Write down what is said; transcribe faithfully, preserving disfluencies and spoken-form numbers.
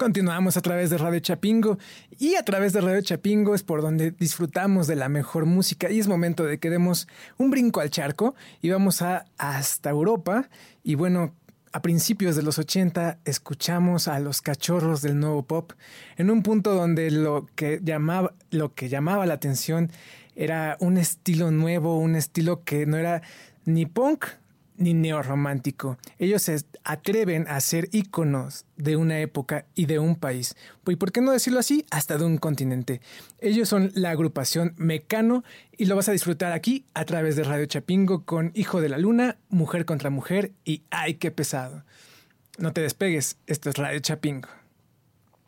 Continuamos a través de Radio Chapingo y a través de Radio Chapingo es por donde disfrutamos de la mejor música y es momento de que demos un brinco al charco y vamos a, hasta Europa y bueno, a principios de los ochenta escuchamos a los Cachorros del Nuevo Pop en un punto donde lo que llamaba, lo que llamaba la atención era un estilo nuevo, un estilo que no era ni punk ni neorromántico. Ellos se atreven a ser íconos de una época y de un país. Y por qué no decirlo así, hasta de un continente. Ellos son la agrupación Mecano y lo vas a disfrutar aquí a través de Radio Chapingo con Hijo de la Luna, Mujer contra Mujer y ¡ay, qué pesado! No te despegues, esto es Radio Chapingo.